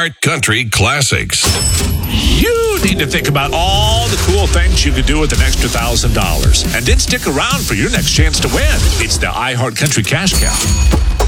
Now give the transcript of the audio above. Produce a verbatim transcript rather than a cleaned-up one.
iHeart Country Classics. You need to think about all the cool things you could do with an extra one thousand dollars. And then stick around for your next chance to win. It's the iHeart Country Cash Cow.